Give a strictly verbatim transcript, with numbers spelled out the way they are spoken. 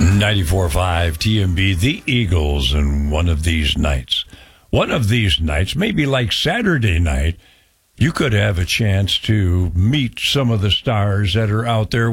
ninety-four point five T M B, the Eagles, and one of these nights. One of these nights, maybe like Saturday night, you could have a chance to meet some of the stars that are out there